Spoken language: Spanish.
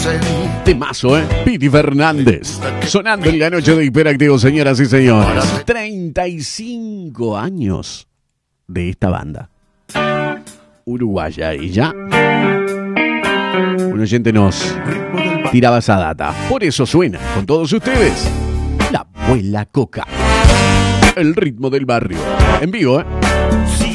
Temazo, Piti Fernández. Sonando en la noche de Hiperactivo, señoras y señores. 35 años de esta banda uruguaya. Y ya un oyente nos tiraba esa data. Por eso suena con todos ustedes La Abuela Coca. El ritmo del barrio. En vivo,